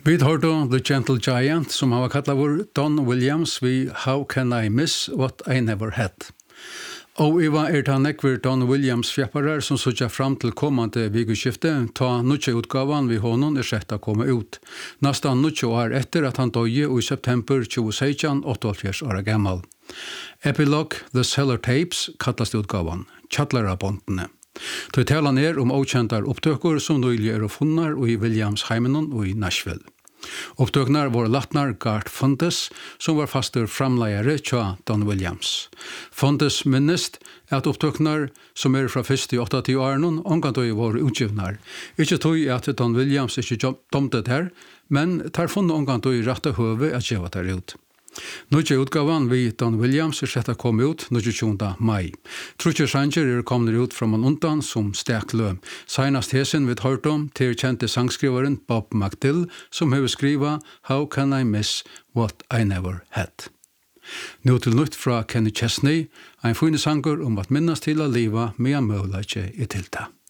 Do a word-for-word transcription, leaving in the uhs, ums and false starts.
Vi hørte The Gentle Giant, som har kallat vår Don Williams vi How Can I Miss What I Never Had. Og Eva er ta nekver Don Williams fjapparar som søkja fram til kommande vikuskifte, ta nutje utgavan vi honom er sett å komme ut. Nastan nutje år etter at han døye i september tjue seksten, åttaoghálvfjerds år gammal. Epilogue The Cellar Tapes kallast utgavan, Tjallarabondene. Tøy talan er om okjentar opptøkur som nøylig er funnar og i Williams heimenon og i Nashville. Opptøknar var latnar Gart Fundes, som var fastur framleiare tja Don Williams. Fundes minnest at opptøknar som er fra fyrst i åttati årenon, omgant og var utgivnar. Ikke tog at Don Williams ikke domtet her, men tar funnet omgant og i rette høve at gjeva der ut. Nutje utgavan vi Don Williams er sett å komme ut tjugosjunde mai. Trutje sanger er kommet ut fra man undan som steklø. Seinast hesen vi hørt om til kjente sangskrivaren Bob McDill som har skriva How Can I Miss What I Never Had. Nå til nytt fra Kenny Chesney, en fine sanger om at minnes til å leva med en møvleikje i tilta.